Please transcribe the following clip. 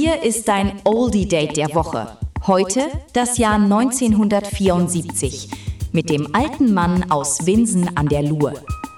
Hier ist dein Oldie-Date der Woche. Heute das Jahr 1974 mit dem alten Mann aus Winsen an der Luhe.